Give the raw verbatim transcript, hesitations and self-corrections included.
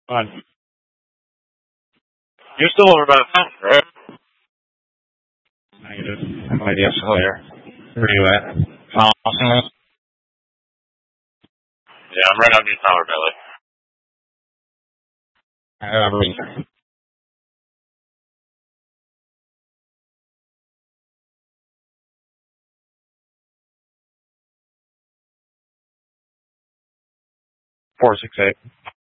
Fine. You're still over by the fountain, right? Negative. I'm by the escalator. Where are you at? Awesome. Yeah, I'm right on your tower belly. Uh, four six eight.